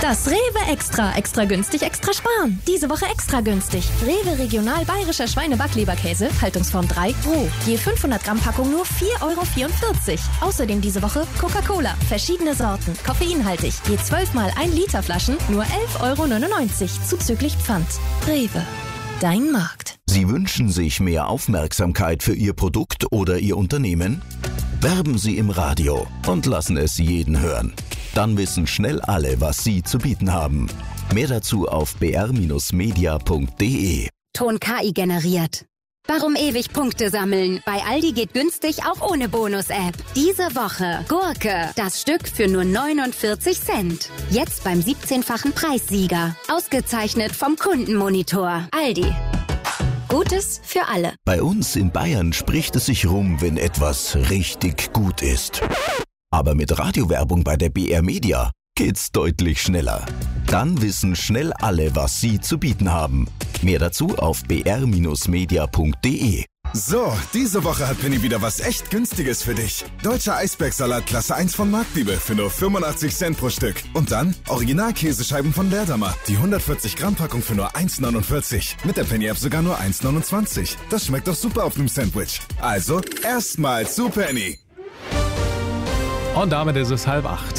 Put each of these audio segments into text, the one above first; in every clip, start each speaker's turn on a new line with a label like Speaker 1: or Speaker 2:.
Speaker 1: Das Rewe Extra. Extra günstig, extra sparen. Diese Woche extra günstig. Rewe Regional Bayerischer Schweine-Backleberkäse, Haltungsform 3, roh. Je 500 Gramm Packung nur 4,44 €. Außerdem diese Woche Coca-Cola. Verschiedene Sorten. Koffeinhaltig. Je 12 mal 1 Liter Flaschen nur 11,99 € zuzüglich Pfand. Rewe. Dein Markt.
Speaker 2: Sie wünschen sich mehr Aufmerksamkeit für Ihr Produkt oder Ihr Unternehmen? Werben Sie im Radio und lassen es jeden hören. Dann wissen schnell alle, was Sie zu bieten haben. Mehr dazu auf br-media.de.
Speaker 3: Ton KI generiert. Warum ewig Punkte sammeln? Bei Aldi geht günstig auch ohne Bonus-App. Diese Woche Gurke, das Stück für nur 49 Cent. Jetzt beim 17-fachen Preissieger. Ausgezeichnet vom Kundenmonitor. Aldi. Gutes für alle.
Speaker 2: Bei uns in Bayern spricht es sich rum, wenn etwas richtig gut ist. Aber mit Radiowerbung bei der BR Media geht's deutlich schneller. Dann wissen schnell alle, was Sie zu bieten haben. Mehr dazu auf br-media.de.
Speaker 4: So, diese Woche hat Penny wieder was echt Günstiges für dich. Deutscher Eisbergsalat Klasse 1 von Marktliebe für nur 85 Cent pro Stück. Und dann Original-Käsescheiben von Lehrdamer. Die 140 Gramm Packung für nur 1,49. Mit der Penny-App sogar nur 1,29. Das schmeckt doch super auf einem Sandwich. Also, erstmal zu Penny.
Speaker 5: Und damit ist es 7:30.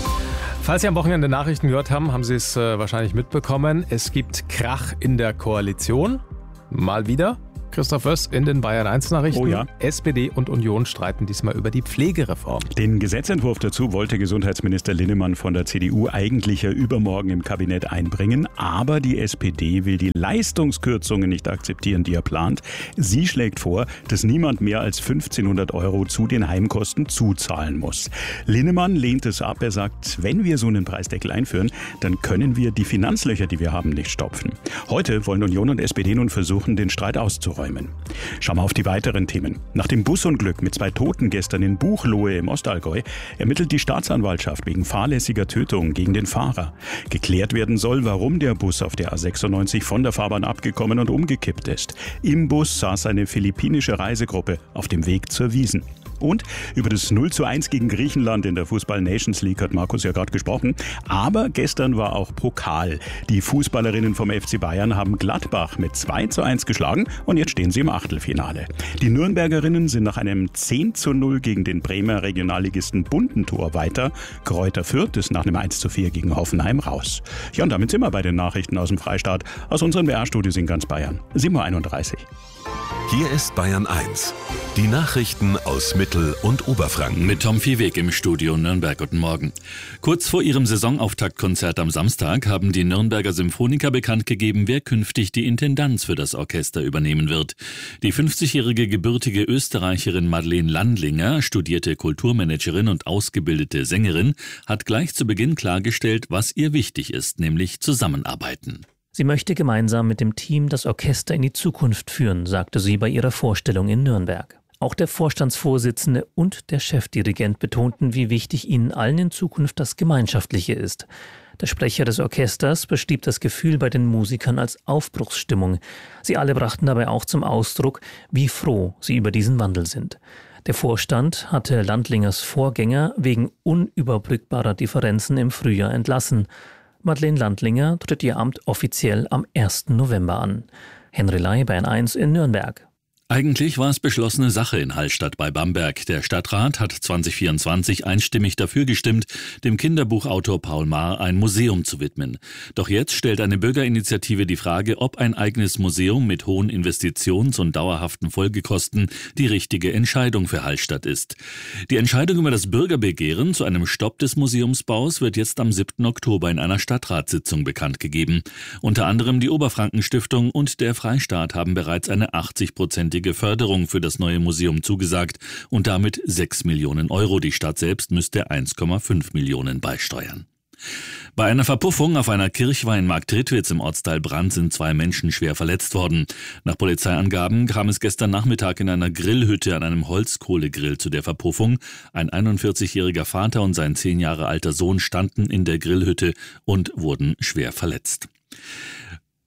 Speaker 5: Falls Sie am Wochenende Nachrichten gehört haben, haben Sie es wahrscheinlich mitbekommen. Es gibt Krach in der Koalition. Mal wieder. Christoph Wöss in den Bayern 1 Nachrichten.
Speaker 6: Oh ja.
Speaker 5: SPD und Union streiten diesmal über die Pflegereform.
Speaker 6: Den Gesetzentwurf dazu wollte Gesundheitsminister Linnemann von der CDU eigentlich ja übermorgen im Kabinett einbringen. Aber die SPD will die Leistungskürzungen nicht akzeptieren, die er plant. Sie schlägt vor, dass niemand mehr als 1.500 € zu den Heimkosten zuzahlen muss. Linnemann lehnt es ab. Er sagt, wenn wir so einen Preisdeckel einführen, dann können wir die Finanzlöcher, die wir haben, nicht stopfen. Heute wollen Union und SPD nun versuchen, den Streit auszuräumen. Schauen wir auf die weiteren Themen. Nach dem Busunglück mit 2 Toten gestern in Buchloe im Ostallgäu ermittelt die Staatsanwaltschaft wegen fahrlässiger Tötung gegen den Fahrer. Geklärt werden soll, warum der Bus auf der A96 von der Fahrbahn abgekommen und umgekippt ist. Im Bus saß eine philippinische Reisegruppe auf dem Weg zur Wiesn. Und über das 0:1 gegen Griechenland in der Fußball-Nations League hat Markus ja gerade gesprochen. Aber gestern war auch Pokal. Die Fußballerinnen vom FC Bayern haben Gladbach mit 2:1 geschlagen und jetzt stehen sie im Achtelfinale. Die Nürnbergerinnen sind nach einem 10:0 gegen den Bremer Regionalligisten Bundentor weiter. Greuther Fürth ist nach einem 1:4 gegen Hoffenheim raus. Ja, und damit sind wir bei den Nachrichten aus dem Freistaat, aus unseren BR-Studios in ganz Bayern. 7:31 Uhr.
Speaker 7: Hier ist Bayern 1. Die Nachrichten aus Mittel- und Oberfranken.
Speaker 8: Mit Tom Viehweg im Studio Nürnberg. Guten Morgen. Kurz vor ihrem Saisonauftaktkonzert am Samstag haben die Nürnberger Symphoniker bekannt gegeben, wer künftig die Intendanz für das Orchester übernehmen wird. Die 50-jährige gebürtige Österreicherin Madeleine Landlinger, studierte Kulturmanagerin und ausgebildete Sängerin, hat gleich zu Beginn klargestellt, was ihr wichtig ist, nämlich Zusammenarbeiten.
Speaker 9: Sie möchte gemeinsam mit dem Team das Orchester in die Zukunft führen, sagte sie bei ihrer Vorstellung in Nürnberg. Auch der Vorstandsvorsitzende und der Chefdirigent betonten, wie wichtig ihnen allen in Zukunft das Gemeinschaftliche ist. Der Sprecher des Orchesters beschrieb das Gefühl bei den Musikern als Aufbruchsstimmung. Sie alle brachten dabei auch zum Ausdruck, wie froh sie über diesen Wandel sind. Der Vorstand hatte Landlingers Vorgänger wegen unüberbrückbarer Differenzen im Frühjahr entlassen. Madeleine Landlinger tritt ihr Amt offiziell am 1. November an. Henry Lai, Bayern 1 in Nürnberg.
Speaker 8: Eigentlich war es beschlossene Sache in Hallstatt bei Bamberg. Der Stadtrat hat 2024 einstimmig dafür gestimmt, dem Kinderbuchautor Paul Maar ein Museum zu widmen. Doch jetzt stellt eine Bürgerinitiative die Frage, ob ein eigenes Museum mit hohen Investitions- und dauerhaften Folgekosten die richtige Entscheidung für Hallstatt ist. Die Entscheidung über das Bürgerbegehren zu einem Stopp des Museumsbaus wird jetzt am 7. Oktober in einer Stadtratssitzung bekannt gegeben. Unter anderem die Oberfrankenstiftung und der Freistaat haben bereits eine 80-prozentige Förderung für das neue Museum zugesagt und damit 6 Millionen Euro. Die Stadt selbst müsste 1,5 Millionen beisteuern. Bei einer Verpuffung auf einer Kirchweih in Marktredwitz im Ortsteil Brand sind 2 Menschen schwer verletzt worden. Nach Polizeiangaben kam es gestern Nachmittag in einer Grillhütte an einem Holzkohlegrill zu der Verpuffung. Ein 41-jähriger Vater und sein 10 Jahre alter Sohn standen in der Grillhütte und wurden schwer verletzt.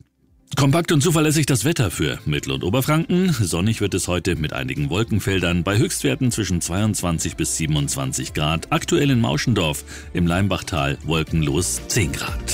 Speaker 8: Kompakt und zuverlässig das Wetter für Mittel- und Oberfranken. Sonnig wird es heute mit einigen Wolkenfeldern bei Höchstwerten zwischen 22 bis 27 Grad. Aktuell in Mauschendorf im Leimbachtal wolkenlos 10 Grad.